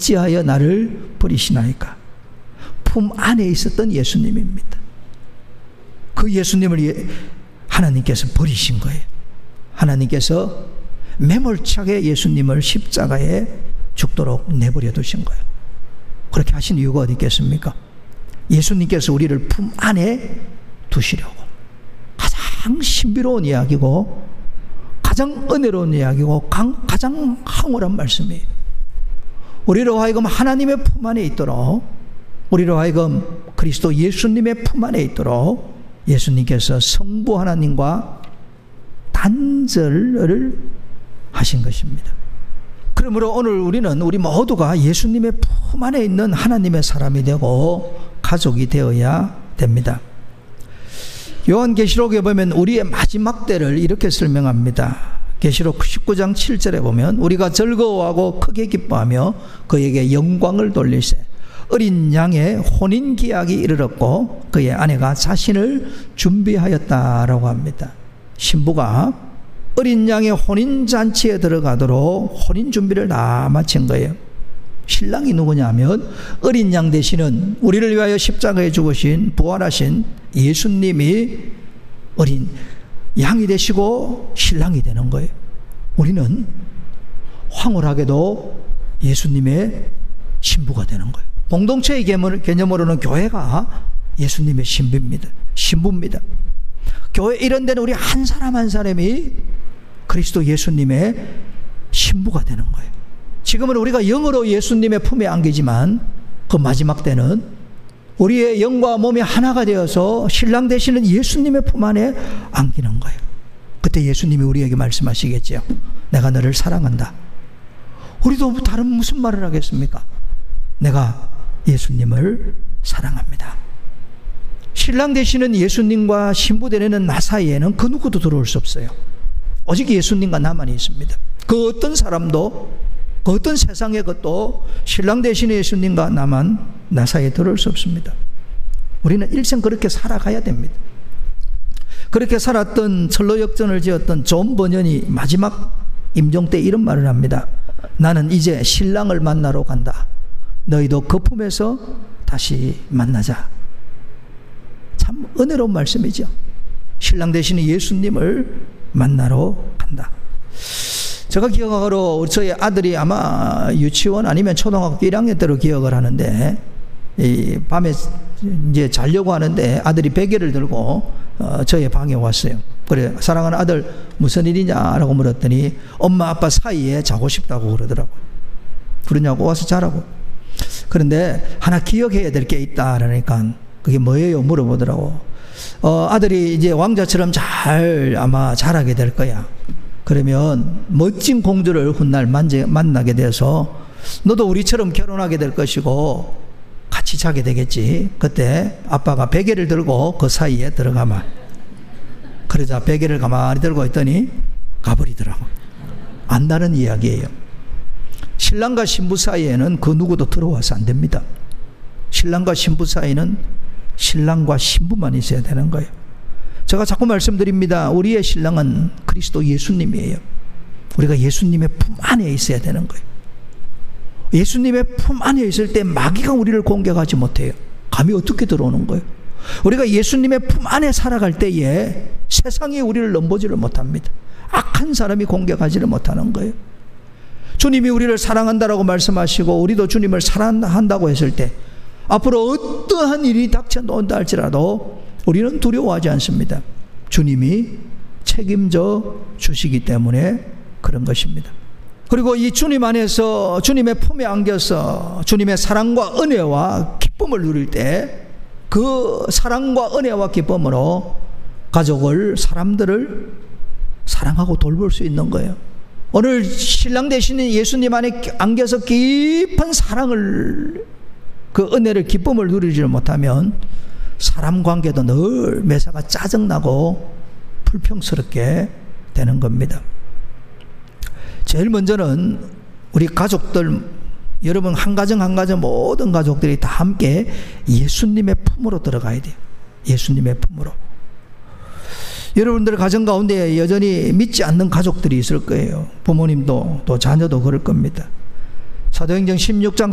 어찌하여 나를 버리시나이까. 품 안에 있었던 예수님입니다. 그 예수님을 하나님께서 버리신 거예요. 하나님께서 매몰차게 예수님을 십자가에 죽도록 내버려 두신 거예요. 그렇게 하신 이유가 어디 있겠습니까? 예수님께서 우리를 품 안에 두시려고. 가장 신비로운 이야기고 가장 은혜로운 이야기고 가장 황홀한 말씀이에요. 우리로 하여금 하나님의 품 안에 있도록, 우리로 하여금 그리스도 예수님의 품 안에 있도록 예수님께서 성부 하나님과 단절을 하신 것입니다. 그러므로 오늘 우리 모두가 예수님의 품 안에 있는 하나님의 사람이 되고 가족이 되어야 됩니다. 요한계시록에 보면 우리의 마지막 때를 이렇게 설명합니다. 계시록 19장 7절에 보면 우리가 즐거워하고 크게 기뻐하며 그에게 영광을 돌리세. 어린 양의 혼인기약이 이르렀고 그의 아내가 자신을 준비하였다라고 합니다. 신부가 어린 양의 혼인잔치에 들어가도록 혼인 준비를 다 마친 거예요. 신랑이 누구냐 하면 어린 양 되시는 우리를 위하여 십자가에 죽으신 부활하신 예수님이 어린 양이 되시고 신랑이 되는 거예요. 우리는 황홀하게도 예수님의 신부가 되는 거예요. 공동체의 개념으로는 교회가 예수님의 신부입니다. 교회 이런 데는 우리 한 사람 한 사람이 그리스도 예수님의 신부가 되는 거예요. 지금은 우리가 영으로 예수님의 품에 안기지만 그 마지막 때는 우리의 영과 몸이 하나가 되어서 신랑 되시는 예수님의 품 안에 안기는 거예요. 그때 예수님이 우리에게 말씀하시겠죠. 내가 너를 사랑한다. 우리도 다른 무슨 말을 하겠습니까? 내가 예수님을 사랑합니다. 신랑 되시는 예수님과 신부 되는 나 사이에는 그 누구도 들어올 수 없어요. 오직 예수님과 나만 있습니다. 그 어떤 사람도 그 어떤 세상의 것도 신랑 되시는 예수님과 나 사이에 들어올 수 없습니다. 우리는 일생 그렇게 살아가야 됩니다. 그렇게 살았던 철로 역전을 지었던 존 버년이 마지막 임종 때 이런 말을 합니다. 나는 이제 신랑을 만나러 간다. 너희도 그 품에서 다시 만나자. 참 은혜로운 말씀이죠. 신랑 되시는 예수님을 만나러 간다. 제가 기억하기로 저희 아들이 아마 유치원 아니면 초등학교 1학년 때로 기억을 하는데, 이 밤에 이제 자려고 하는데 아들이 베개를 들고 저희 방에 왔어요. 그래, 사랑하는 아들 무슨 일이냐라고 물었더니 엄마 아빠 사이에 자고 싶다고 그러더라고요. 그러냐고, 와서 자라고. 그런데 하나 기억해야 될 게 있다 그러니까 그게 뭐예요 물어보더라고. 아들이 이제 왕자처럼 잘 아마 자라게 될 거야. 그러면 멋진 공주를 훗날 만나게 돼서 너도 우리처럼 결혼하게 될 것이고 같이 자게 되겠지. 그때 아빠가 베개를 들고 그 사이에 들어가마. 그러자 베개를 가만히 들고 있더니 가버리더라고. 안다는 이야기예요. 신랑과 신부 사이에는 그 누구도 들어와서 안 됩니다. 신랑과 신부 사이는 신랑과 신부만 있어야 되는 거예요. 제가 자꾸 말씀드립니다. 우리의 신랑은 그리스도 예수님이에요. 우리가 예수님의 품 안에 있어야 되는 거예요. 예수님의 품 안에 있을 때 마귀가 우리를 공격하지 못해요. 감히 어떻게 들어오는 거예요? 우리가 예수님의 품 안에 살아갈 때에 세상이 우리를 넘보지를 못합니다. 악한 사람이 공격하지를 못하는 거예요. 주님이 우리를 사랑한다라고 말씀하시고 우리도 주님을 사랑한다고 했을 때 앞으로 어떠한 일이 닥쳐온다 할지라도 우리는 두려워하지 않습니다. 주님이 책임져 주시기 때문에 그런 것입니다. 그리고 이 주님 안에서 주님의 품에 안겨서 주님의 사랑과 은혜와 기쁨을 누릴 때 그 사랑과 은혜와 기쁨으로 가족을, 사람들을 사랑하고 돌볼 수 있는 거예요. 오늘 신랑 되시는 예수님 안에 안겨서 깊은 사랑을, 그 은혜를, 기쁨을 누리지 못하면 사람 관계도 늘 매사가 짜증나고 불평스럽게 되는 겁니다. 제일 먼저는 우리 가족들, 여러분 한 가정 한 가정 모든 가족들이 다 함께 예수님의 품으로 들어가야 돼요. 예수님의 품으로. 여러분들 가정 가운데 여전히 믿지 않는 가족들이 있을 거예요. 부모님도 또 자녀도 그럴 겁니다. 사도행전 16장